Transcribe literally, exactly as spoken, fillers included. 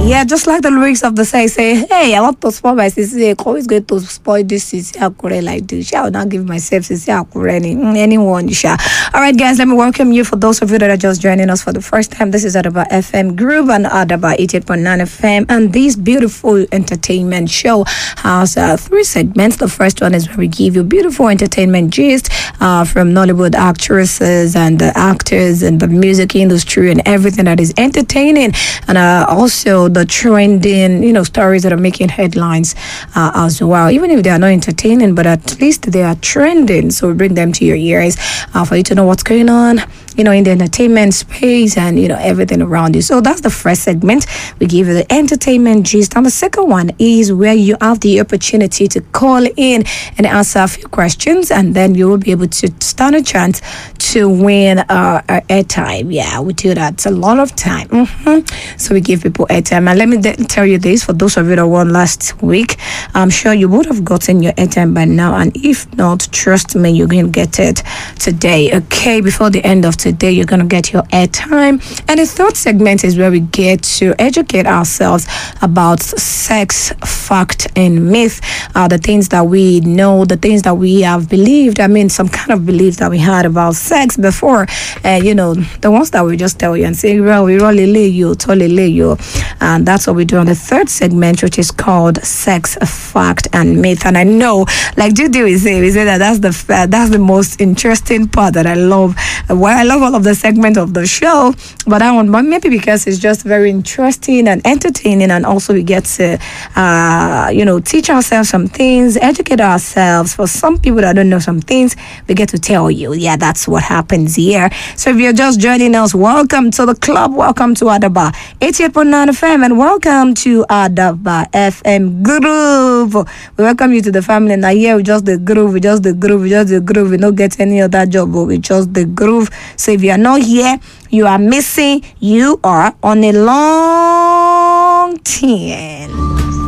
Yeah, just like the lyrics of the say, say, hey, I want to spoil my sister. Always going to spoil this sister Akure like this. I will not give myself sister Akure any anyone. Sha. All right, guys, let me welcome you. For those of you that are just joining us for the first time, this is Adaba F M Group and Adaba eighty-eight point nine F M, and this beautiful entertainment show has uh, three segments. The first one is where we give you beautiful entertainment gist uh, from Nollywood actresses and uh, actors and the music industry and everything that is entertaining, and uh, also the trending, you know, stories that are making headlines uh, as well. Even if they are not entertaining, but at least they are trending. So we bring them to your ears uh, for you to know what's going on, you know, in the entertainment space and, you know, everything around you. So that's the first segment. We give you the entertainment gist. And the second one is where you have the opportunity to call in and answer a few questions, and then you will be able to stand a chance to win uh, airtime. Yeah, we do that. It's a lot of time. Mm-hmm. So we give people airtime. And let me de- tell you this, for those of you that won last week, I'm sure you would have gotten your airtime by now. And if not, trust me, you're going to get it today. Okay, before the end of today, you're going to get your airtime. And the third segment is where we get to educate ourselves about sex, fact, and myth. Uh, the things that we know, the things that we have believed. I mean, some kind of beliefs that we had about sex before. Uh, you know, the ones that we just tell you and say, well, we really lay you, totally lay you. And that's what we do on the third segment, which is called Sex, Fact, and Myth. And I know, like Judy will say, we say that that's the uh, that's the most interesting part that I love. Well, I love all of the segment of the show, but that one, but maybe because it's just very interesting and entertaining, and also we get to, uh, you know, teach ourselves some things, educate ourselves. For some people that don't know some things, we get to tell you. Yeah, that's what happens here. So if you're just joining us, welcome to the club. Welcome to Adaba eighty-eight point nine F M, and welcome to Adaba F M Groove. We welcome you to the family. Now here we just the groove, we just the groove, we just the groove. We don't get any other job, but we just the groove. So if you are not here, you are missing. You are on a long ten.